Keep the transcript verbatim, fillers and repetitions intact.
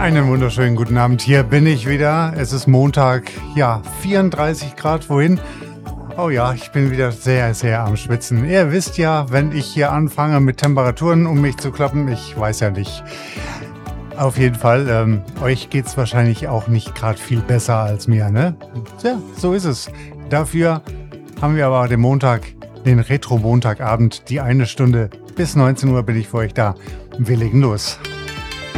Einen wunderschönen guten Abend, hier bin ich wieder. Es ist Montag, ja, vierunddreißig Grad, wohin? Oh ja, ich bin wieder sehr, sehr am Schwitzen. Ihr wisst ja, wenn ich hier anfange mit Temperaturen um mich zu kloppen, ich weiß ja nicht. Auf jeden Fall, ähm, euch geht's wahrscheinlich auch nicht gerade viel besser als mir, ne? Ja, so ist es. Dafür haben wir aber den Montag, den Retro-Montagabend, die eine Stunde bis neunzehn Uhr bin ich für euch da. Wir legen los.